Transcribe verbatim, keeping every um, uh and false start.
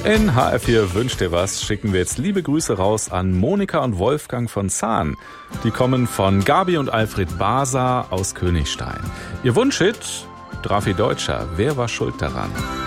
In H R vier wünscht dir was, schicken wir jetzt liebe Grüße raus an Monika und Wolfgang von Zahn. Die kommen von Gabi und Alfred Basa aus Königstein. Ihr Wunschhit, Drafi Deutscher, wer war schuld daran?